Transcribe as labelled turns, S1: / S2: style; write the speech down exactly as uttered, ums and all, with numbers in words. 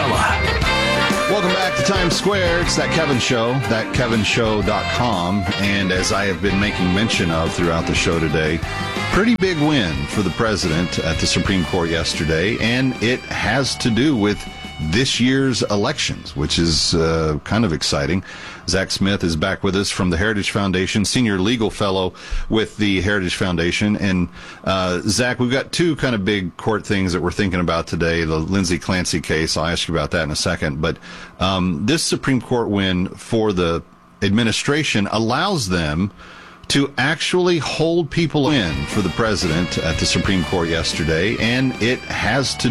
S1: Kinsella.
S2: Welcome back to Times Square. It's That Kevin Show, that kevin show dot com. And as I have been making mention of throughout the show today, pretty big win for the president at the Supreme Court yesterday. And it has to do with this year's elections, which is uh, kind of exciting. Zach Smith is back with us from the Heritage Foundation, senior legal fellow with the Heritage Foundation. And uh, Zach, we've got two kind of big court things that we're thinking about today. The Lindsay Clancy case, I'll ask you about that in a second. But um, this Supreme Court win for the administration allows them to actually hold people in for the president at the Supreme Court yesterday. And it has to